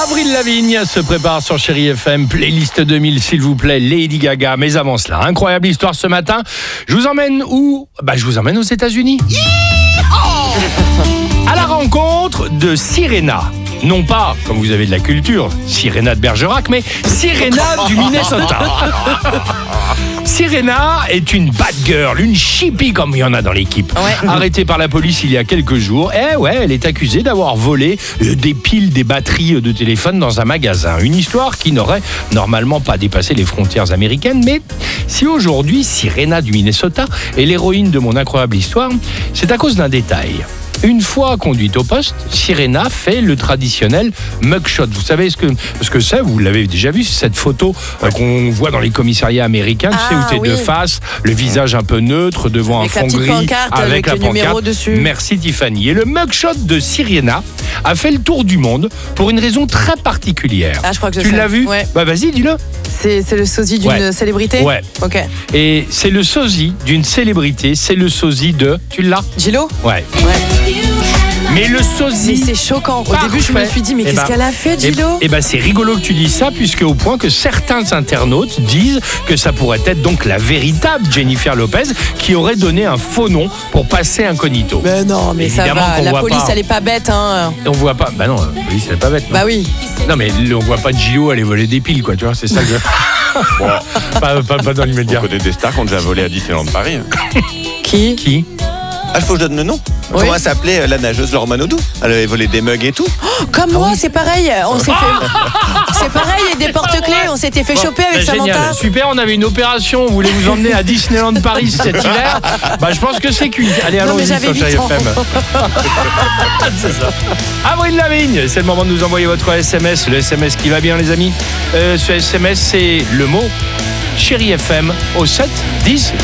Avril Lavigne se prépare sur Chérie FM, playlist 2000 s'il vous plaît, Lady Gaga. Mais avant cela, incroyable histoire ce matin. Je vous emmène où ? Je vous emmène aux États-Unis. À la rencontre de Sirena. Non pas, comme vous avez de la culture, Sirena de Bergerac, mais Sirena du Minnesota. Sirena est une bad girl, une chippie comme il y en a dans l'équipe. Ouais. Arrêtée par la police il y a quelques jours. Elle est accusée d'avoir volé des piles, des batteries de téléphone dans un magasin. Une histoire qui n'aurait normalement pas dépassé les frontières américaines. Mais si aujourd'hui Sirena du Minnesota est l'héroïne de mon incroyable histoire, c'est à cause d'un détail. Une fois conduite au poste, Sirena fait le traditionnel mugshot. Vous savez ce que c'est ? Vous l'avez déjà vu, c'est cette photo qu'on voit dans les commissariats américains, tu sais, où t'es de face, le visage un peu neutre, devant avec un fond gris, avec la pancarte dessus. Merci Tiffany. Et le mugshot de Sirena a fait le tour du monde pour une raison très particulière. Ah, je crois que tu l'as vu ? Ouais. Vas-y, dis-le. C'est le sosie d'une célébrité ? Ouais. Ok. Et c'est le sosie d'une célébrité, c'est le sosie de... Tu l'as ? Gillo ? Ouais. Mais le sosie. Mais c'est choquant. Au début, je me suis dit, mais qu'est-ce qu'elle a fait, Gillo ? C'est rigolo que tu dis ça, puisque au point que certains internautes disent que ça pourrait être donc la véritable Jennifer Lopez qui aurait donné un faux nom pour passer incognito. Mais non, mais évidemment, ça va. La police, elle est pas bête, hein. On voit pas. Bah non, la police, elle est pas bête. Non. Bah oui. Non, mais on voit pas Gillo aller voler des piles, quoi. Tu vois, c'est ça que. Bon, pas dans l'immédiat. On connaît des stars qu'on a déjà volé à Disneyland Paris. Qui ? Ah, il faut que je donne le nom. Oui. Comment elle s'appelait la nageuse Laure Manodou ? Elle avait volé des mugs et tout. Comme moi, c'est pareil. On s'est fait. C'est pareil, et des porte-clés. On s'était fait choper avec Samantha. Génial. Super, on avait une opération. On voulait vous emmener à Disneyland Paris cet hiver. Je pense que c'est cuit. Allez, allons-y sur Chérie FM. C'est ça. Avril Lavigne, c'est le moment de nous envoyer votre SMS. Le SMS qui va bien, les amis. Ce SMS, c'est le mot Chérie FM au 7 10